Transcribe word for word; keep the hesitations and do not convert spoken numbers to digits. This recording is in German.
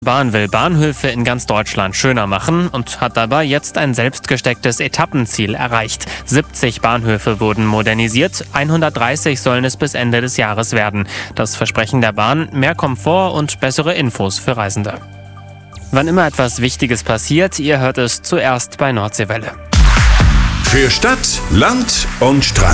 Bahn will Bahnhöfe in ganz Deutschland schöner machen und hat dabei jetzt ein selbstgestecktes Etappenziel erreicht. siebzig Bahnhöfe wurden modernisiert, hundertdreißig sollen es bis Ende des Jahres werden. Das Versprechen der Bahn: mehr Komfort und bessere Infos für Reisende. Wann immer etwas Wichtiges passiert, ihr hört es zuerst bei Nordseewelle. Für Stadt, Land und Strand.